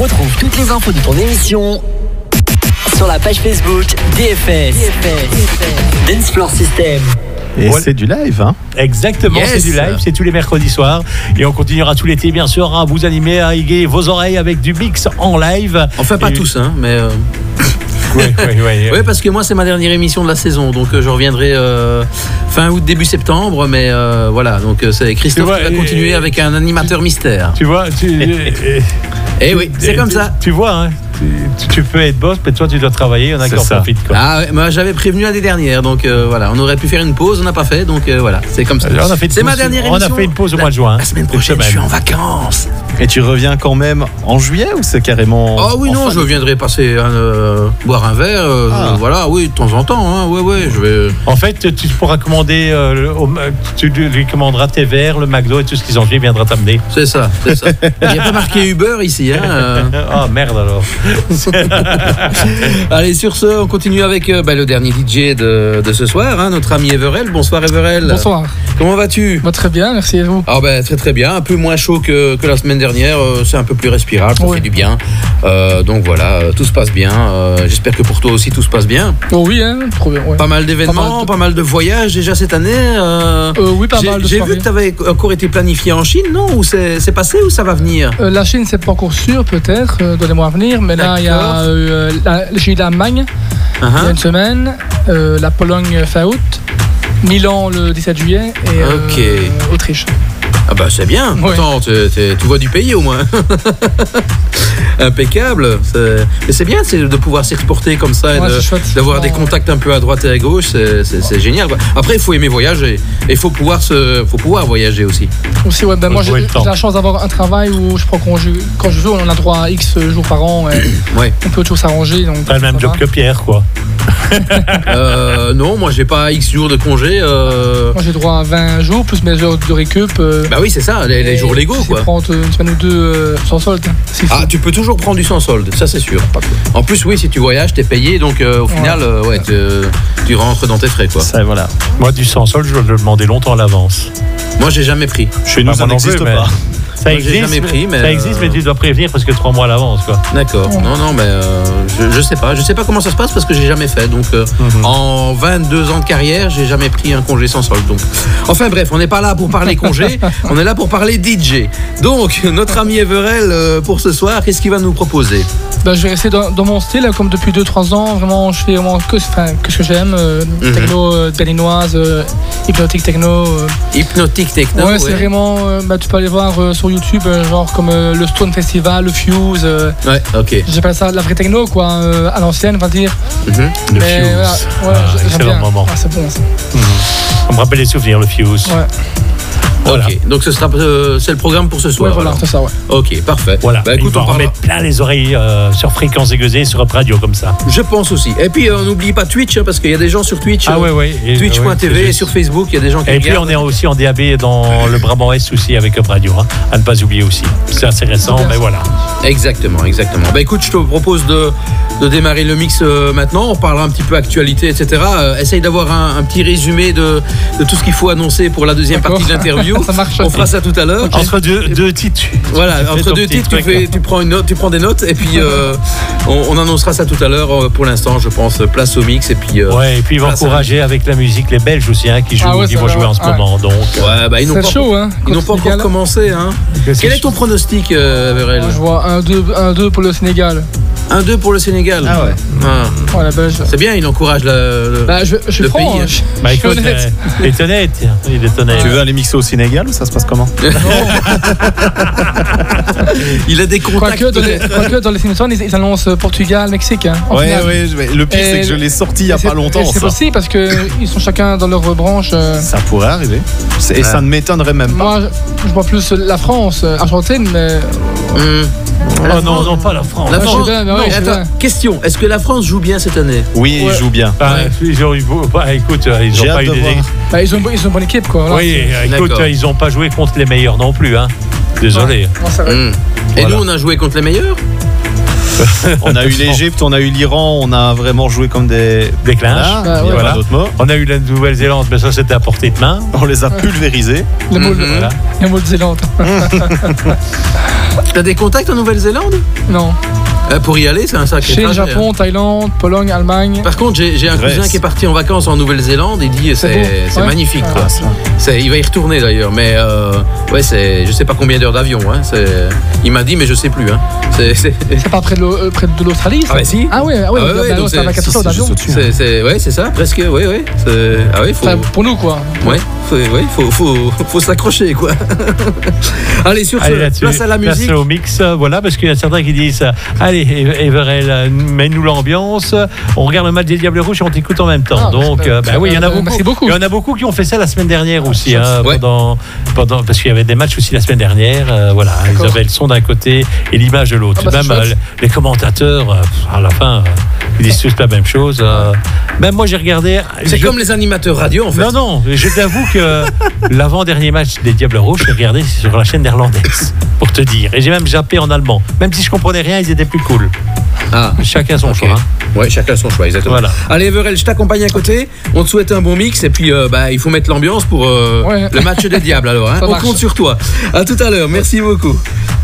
Retrouve toutes les infos de ton émission sur la page Facebook DFS Dance Floor System. Et c'est du live, hein? Exactement, Yes. C'est du live, c'est tous les mercredis soirs. Et on continuera tout l'été, bien sûr, à vous animer, à égayer vos oreilles avec du mix en live. Enfin, pas tous, hein, mais. Oui. Oui, parce que moi, c'est ma dernière émission de la saison, donc je reviendrai fin août, début septembre, mais voilà, donc c'est Christophe qui va continuer avec un animateur mystère. Tu vois, Eh oui, c'est comme ça. Tu vois, hein, tu peux être boss, mais toi, tu dois travailler, il y en a qui en profitent. Quoi. Ah ouais, moi j'avais prévenu l'année dernière, donc voilà, on aurait pu faire une pause, on n'a pas fait, donc voilà, c'est comme ça. C'est ma dernière émission. On a fait une pause au mois de juin. La semaine prochaine, je suis en vacances. Et tu reviens quand même en juillet ou c'est carrément... Ah oui, non, je viendrai passer boire un verre, voilà, oui, de temps en temps, hein, ouais, je vais... En fait, tu pourras commander, tu lui commanderas tes verres, le McDo et tout ce qu'ils ont fait, il viendra t'amener. C'est ça. Il n'y a pas marqué Uber ici, hein. Ah, merde alors. Allez, sur ce, on continue avec le dernier DJ de ce soir, hein, notre ami Everel. Bonsoir Everel. Bonsoir. Comment vas-tu? Très bien, merci à vous. Ah très bien, un peu moins chaud que la semaine dernière, c'est un peu plus respirable, ça fait du bien. Donc voilà, tout se passe bien. J'espère que pour toi aussi tout se passe bien. Oh oui, hein, trop bien. Ouais. Pas mal d'événements, pas mal de voyages déjà cette année. Oui, pas mal de J'ai soirées. vu que tu avais encore été planifié en Chine, non? Ou c'est passé ou ça va venir? La Chine, c'est pas encore sûr, peut-être, dans les mois à venir, mais là, il y a j'ai eu l'Allemagne il y a une semaine, la Pologne fin août, Milan le 17 juillet et Autriche. Ah bah c'est bien, attends, tu vois du pays au moins. Impeccable. Mais c'est bien de pouvoir s'exporter comme ça et d'avoir des contacts un peu à droite et à gauche, c'est génial quoi. Après il faut aimer voyager et il faut pouvoir voyager aussi. Aussi ouais, moi j'ai la chance d'avoir un travail où je prends congé quand je veux, on a droit à X jours par an et on peut toujours s'arranger. Pas le même job que Pierre quoi. Non, moi j'ai pas X jours de congé. Moi j'ai droit à 20 jours plus mes heures de récup. Bah oui c'est ça, les jours légaux quoi. Tu prends une semaine ou deux sans solde. Ah tu peux toujours prendre du sans solde, ça c'est sûr. En plus oui, si tu voyages t'es payé, donc au final tu rentres dans tes frais quoi. Ça, voilà. Moi du sans solde je dois le demander longtemps à l'avance. Moi j'ai jamais pris. Chez nous ça n'existe pas. Ça existe, mais tu dois prévenir parce que 3 mois à l'avance quoi. D'accord. Non mais je sais pas comment ça se passe parce que j'ai jamais fait. Donc en 22 ans de carrière, j'ai jamais pris un congé sans solde. Donc enfin bref, on n'est pas là pour parler congé, on est là pour parler DJ. Donc notre ami Everel pour ce soir, qu'est-ce qu'il va nous proposer? Je vais rester dans mon style comme depuis 2-3 ans. Vraiment, je fais vraiment que ce que j'aime. Techno berlinoise, hypnotique techno. Hypnotique techno. Ouais, c'est vraiment. Tu peux aller voir sur YouTube, genre comme le Stone Festival, le Fuse. Ouais, ok. J'appelle ça la vraie techno, quoi, à l'ancienne, on va dire. Le Fuse. J'aime bien. Moment. C'est bon ça. On me rappelle les souvenirs, le Fuse. Ouais. Voilà. Ok, donc c'est le programme pour ce soir. Ouais, voilà, c'est ça, ouais. Ok, parfait. Voilà. Écoute, on va remettre plein les oreilles sur Fréquence Aiguisée, sur Up Radio comme ça. Je pense aussi. Et puis on n'oublie pas Twitch, parce qu'il y a des gens sur Twitch. Twitch.tv et sur Facebook, il y a des gens qui regardent. Et puis on est aussi en DAB dans le Brabant-Est aussi avec Up Radio, hein, à ne pas oublier aussi. C'est assez récent, mais voilà. Exactement. Écoute, je te propose de démarrer le mix maintenant. On parlera un petit peu actualité, etc. Essaye d'avoir un petit résumé de tout ce qu'il faut annoncer pour la deuxième partie de l'interview. Ça marche. On fera ça tout à l'heure. Entre deux titres. Voilà, entre deux titres, tu prends des notes et puis on annoncera ça tout à l'heure. Pour l'instant, je pense, place au mix et puis. Et puis ils vont encourager avec la musique les Belges aussi, hein, qui vont jouer en ce moment. Donc. Ils n'ont pas, chaud, hein, ils n'ont pas encore commencé, hein. Quel est ton pronostic, Everel? Je vois 1-2 pour le Sénégal. 1-2 pour le Sénégal. Ah ouais. Ouais, la Belge. C'est bien, il encourage le je prends, pays. Écoute, il est honnête. Tu veux aller mixer au Sénégal ou ça se passe comment? Il a des contacts. Quoique dans les Simpsons, ils annoncent Portugal, Mexique. Hein, ouais, le pire, c'est que je l'ai sorti il n'y a pas longtemps. C'est possible parce qu'ils sont chacun dans leur branche. Ça pourrait arriver. Et ça ne m'étonnerait même pas. Moi, je vois plus la France, Argentine, mais. Non, pas la France. La France. Attends, question, est-ce que la France joue bien cette année? Oui, ils jouent bien. Écoute, ils n'ont pas eu des... ils ont une bonne équipe, quoi. Oui, écoute, ils n'ont pas joué contre les meilleurs non plus, hein. Désolé. Et nous, on a joué contre les meilleurs? On a eu l'Égypte, on a eu l'Iran, on a vraiment joué comme des clinches. Il y a pas d'autres mots. On a eu la Nouvelle-Zélande, mais ça c'était à portée de main. On les a pulvérisés. Le mot de Zélande. T'as des contacts en Nouvelle-Zélande ? Non. Pour y aller, c'est un sacré Chine, trajet. Japon, Thaïlande, Pologne, Allemagne. Par contre, j'ai un cousin qui est parti en vacances en Nouvelle-Zélande. Il dit c'est magnifique. Quoi. Il va y retourner d'ailleurs, mais je sais pas combien d'heures d'avion. Hein. Il m'a dit, mais je sais plus. Hein. C'est pas près de l'Australie ça? Ah ouais, si. Ah ouais, donc c'est à 24 heures d'avion. C'est ça, presque. Ouais. Pour nous quoi. Ouais. Faut s'accrocher quoi. Allez, sur ce, place à la musique. Place au mix, voilà, parce qu'il y a certains qui disent allez, Everel, mets-nous l'ambiance. On regarde le match des Diables Rouges et on t'écoute en même temps. Donc, oui, il y en a beaucoup. Il y en a beaucoup qui ont fait ça la semaine dernière aussi, pendant, parce qu'il y avait des matchs aussi la semaine dernière. Voilà, ils avaient le son d'un côté et l'image de l'autre. Même les commentateurs, à la fin, ils disent tous la même chose. Même moi, j'ai regardé. C'est comme les animateurs radio, en fait. Non, je t'avoue que l'avant-dernier match des Diables Rouges, j'ai regardé sur la chaîne néerlandaise, pour te dire. Et j'ai même zappé en allemand. Même si je comprenais rien, ils étaient plus cool. Chacun son choix. Ouais, chacun son choix, exactement. Voilà. Allez, Everel, je t'accompagne à côté. On te souhaite un bon mix et puis il faut mettre l'ambiance pour le match des Diables alors. Hein. On compte sur toi. À tout à l'heure. Merci beaucoup.